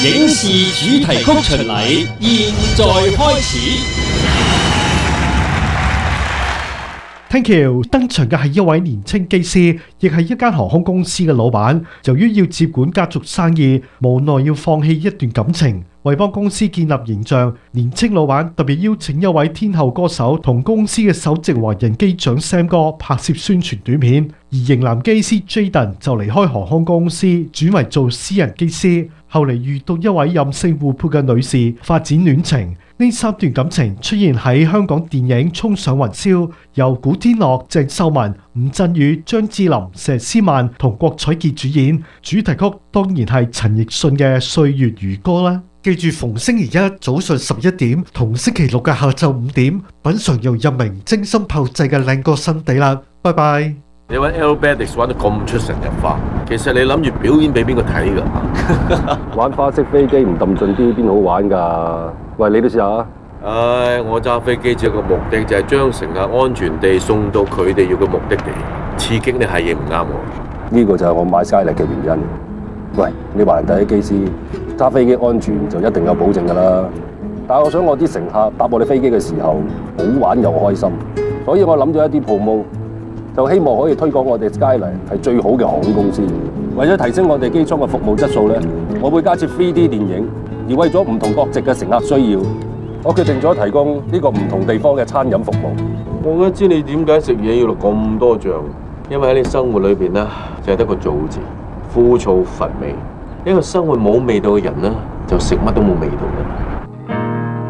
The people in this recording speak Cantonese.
影視主題曲巡禮現在開始。 Thank you。登場嘅係一位年輕機師，亦係一間航空公司嘅老闆。由於要接管家族生意，無奈要放棄一段感情。為幫公司建立形象，年輕老闆特別邀請一位天后歌手同公司嘅首席華人機長 Sam 哥拍攝宣傳短片，而型男機師 Jaden 就離開航空公司，轉為做私人機師。後嚟遇到一位任性活潑嘅女士，發展戀情。呢三段感情出現喺香港電影《衝上雲霄》，由古天樂、鄭秀文、吳鎮宇、張智霖、佘詩曼同郭采潔主演。主題曲當然係陳奕迅嘅《歲月如歌》啦。記住逢星期一早上11點同星期六嘅下晝5點，品嚐由任明精心炮製嘅靚歌新地啦。拜拜。 你玩 Aerobatics 玩到咁出神入化，其實你諗住表演俾邊個睇㗎？ 玩花式飛機唔揼盡啲邊好玩㗎？喂，你都試下啊！ 唉，我揸飛機只有個目的，就係將乘客安全地送到佢哋要嘅目的地。刺激你係嘢唔啱我。 呢個就係我買 Skyline 嘅原因。喂，你話人第一機師揸飛機安全就一定有保證㗎啦。但係我想我啲乘客搭我哋飛機嘅時候好玩又開心，所以我諗咗一啲 promo。就希望可以推廣我哋 Skyline 係最好嘅航空公司。為咗提升我哋機艙嘅服務質素咧，我會加設 3D 電影。而為咗唔同國籍嘅乘客需要，我決定咗提供呢個唔同地方嘅餐飲服務。 我覺得知你點解食嘢要落咁多醬，因為喺你生活裏邊咧，就係得個造字，枯燥乏味。一個生活冇味道嘅人咧，就食乜都冇味道嘅。